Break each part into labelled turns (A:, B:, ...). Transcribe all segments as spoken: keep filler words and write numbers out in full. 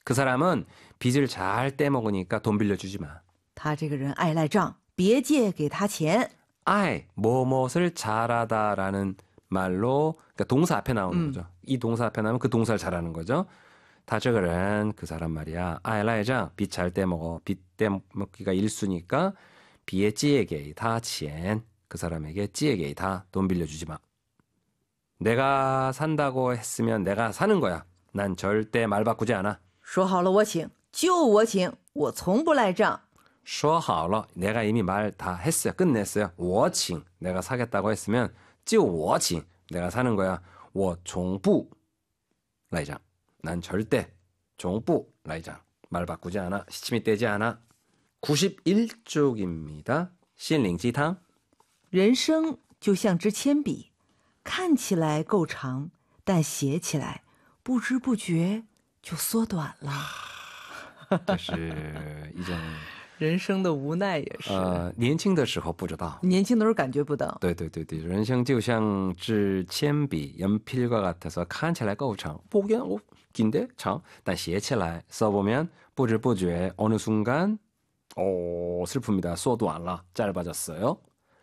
A: 그 사람은 빚을 잘 떼먹으니까 돈 빌려주지 마.
B: 他这个人爱赖账，别借给他钱。
A: 아이, 뭐뭇을 잘하다라는 말로 그러니까 동사 앞에 나오는
B: 음.
A: 거죠. 이 동사 앞에 나오면 그 동사를 잘하는 거죠. 다저그는 그 사람 말이야. 아이라이장 빚 잘 떼먹어. 빚 떼먹기가 일수니까 비에 찌에게 다 치엔. 그 사람에게 찌에게 다 돈 빌려주지 마. 내가 산다고 했으면 내가 사는 거야. 난 절대 말 바꾸지 않아.
B: 说好了我请，就我请，我从不赖账。
A: 说好了. 내가 이미 말 다 했어요. 끝냈어요. 我请. 내가 사겠다고 했으면 就我请. 내가 사는 거야. 我从不赖账. 난 절대 从不赖账. 말 바꾸지 않아. 시침이 떼지 않아. 구십일 쪽입니다. 心灵鸡汤.
B: 人生就像支铅笔，看起来够长，但写起来不知不觉就缩短了。
A: 这是一种
B: 人生的无奈也是。
A: 呃，年轻的时候不知道。
B: 年轻的时候感觉不到。
A: 对对对对，人生就像支铅笔，연필과 같아서看起来够长，보기엔 어, 긴데 장, 但写起来 써보면 不知不觉 어느 순간 오 슬픕니다. 缩短了, 짧아졌어요.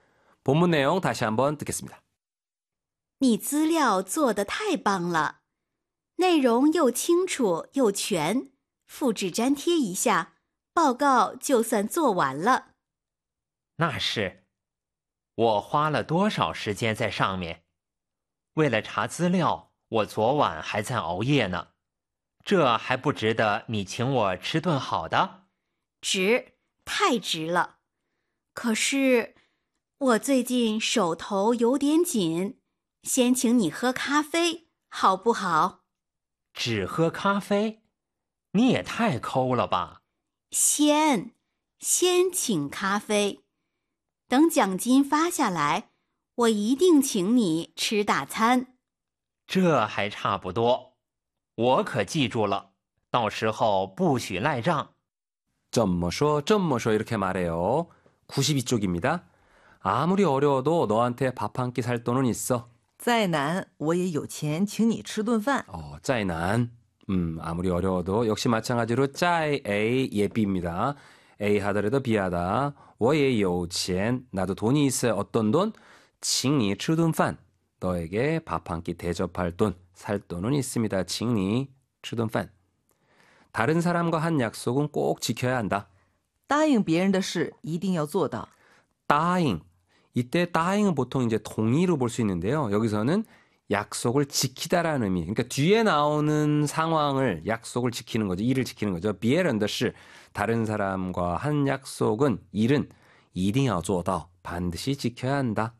A: 본문 내용 다시 한번 듣겠습니다.
C: 你资料做得太棒了，内容又清楚又全，复制粘贴一下，报告就算做完了。
D: 那是，我花了多少时间在上面？为了查资料，我昨晚还在熬夜呢。这还不值得你请我吃顿好的？
C: 值，太值了。可是我最近手头有点紧，先请你喝咖啡，好不好？
D: 只喝咖啡？你也太抠了吧！
C: 先，先请咖啡，等奖金发下来，我一定请你吃大餐。
D: 这还差不多，我可记住了，到时候不许赖账。
A: 怎么说这么说 이렇게 말해요. 구십이 쪽입니다. 아무리 어려워도 너한테 밥 한 끼 살 돈은 있어.
B: 再难我也有钱请你吃顿饭。
A: 어, 짜이난. 음, 아무리 어려워도 역시 마찬가지로 짜이 A 예비입니다. A 하더라도 B하다. 我也有钱. 나도 돈이 있어요. 어떤 돈? 请你吃顿饭. 너에게 밥 한 끼 대접할 돈, 살 돈은 있습니다. 请你吃顿饭. 다른 사람과 한 약속은 꼭 지켜야 한다.
B: 答应别人的事一定要做到。
A: 따잉. 이때 따잉은 보통 이제 동의로 볼 수 있는데요. 여기서는 약속을 지키다라는 의미. 그러니까 뒤에 나오는 상황을 약속을 지키는 거죠. 일을 지키는 거죠. 비에런더시 다른 사람과 한 약속은 일은 一定要做到 반드시 지켜야 한다.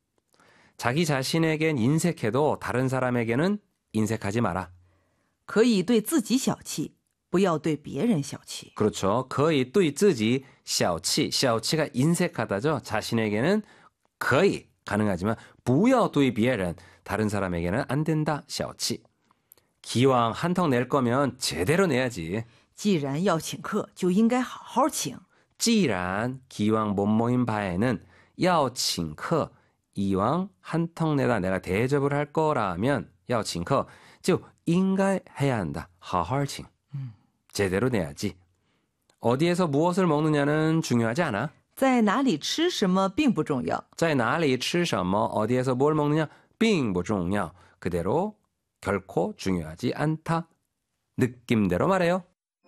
A: 자기 자신에겐 인색해도 다른 사람에게는 인색하지 마라.
B: 可以对自己小气，不要对别人小气。
A: 그렇죠. 거의 对自己小气, 小气가 인색하다죠. 자신에게는 거의 가능하지만 不要对别人 다른 사람에게는 안 된다. 小气. 기왕 한턱 낼 거면 제대로 내야지.
B: 既然要请客，就应该好好请。
A: 既然 기왕 못 모인 바에는 要请客 이왕 한턱 내다 내가 대접을 할 거라면 要请客 즉 인가 해야 한다. 好好请. 제대로 내야지. 어디에서 무엇을 먹느냐는 중요하지 않아.
B: 在哪里吃什么并不重要。
A: 在哪里吃什么 어디에서 뭘 먹느냐 并不重要. 그대로 결코 중요하지 않다. 느낌대로 말해요.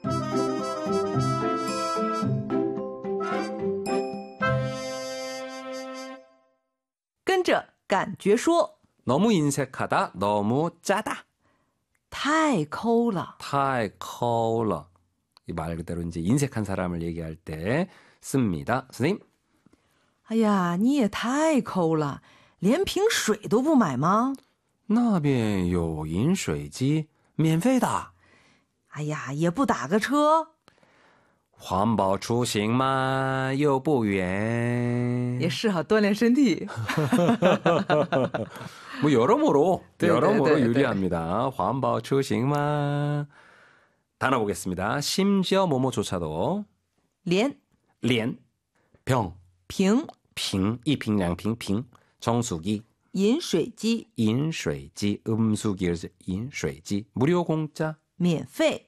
B: 跟着感觉说。
A: 너무 인색하다, 너무 짜다.
B: 太抠了.
A: 太抠了. 이 말 그대로 이제 인색한 사람을 얘기할 때 씁니다. 선생님.
B: 哎呀，你也太抠了，连瓶水都不买吗？
A: 那边有饮水机，免费的。
B: 哎呀，也不打个车。
A: 环保出行嘛，又不远。
B: 也是啊，锻炼身体。
A: 뭐 여러모로
B: 네,
A: 여러모로
B: 네, 네,
A: 유리합니다. 환보 추싱마. 단어 보겠습니다. 심지어 뭐뭐조차도
B: 连
A: 련, 병,
B: 瓶
A: 빙, 이빙, 량빙, 빙, 정수기,
B: 饮水机
A: 인수기, 음수기, 인수기, 무료 공짜,
B: 免费